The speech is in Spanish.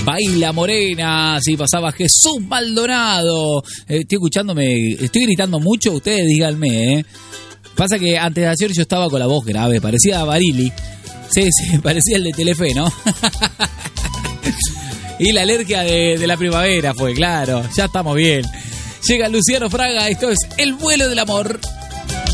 Baila Morena, sí, pasaba Jesús Maldonado. Estoy gritando mucho, ustedes díganme, Pasa que antes de ayer yo estaba con la voz grave, parecía Barili. Sí, parecía el de Telefe, ¿no? Y la alergia de la primavera fue, claro, ya estamos bien. Llega Luciano Fraga, esto es El Vuelo del Amor.